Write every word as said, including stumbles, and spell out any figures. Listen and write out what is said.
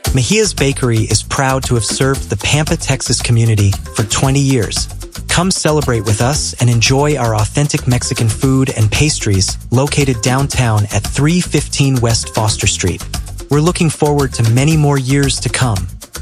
Mejia's Bakery is proud to have served the Pampa, Texas community for twenty years. Come celebrate with us and enjoy our authentic Mexican food and pastries located downtown at three fifteen West Foster Street. We're looking forward to many more years to come.